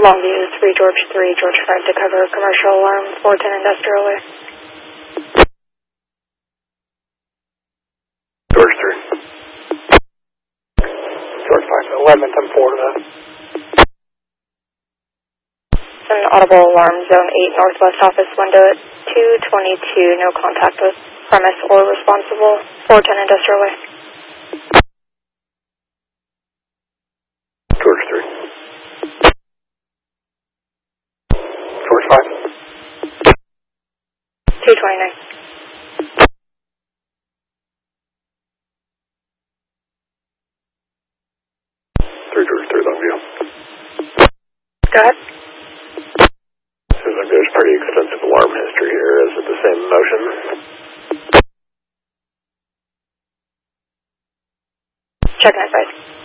Longview 3 George 3 George 5 to cover commercial alarm 410 Industrial Way. George 3. George 5, 11th and 4 to that. An audible alarm zone 8 northwest office window at 222, no contact with premise or responsible, 410 Industrial Way. George 3. George 5. 229. George 3, Longview. Go ahead. Seems like there's pretty extensive alarm history here. Is it the same motion? Check my advice.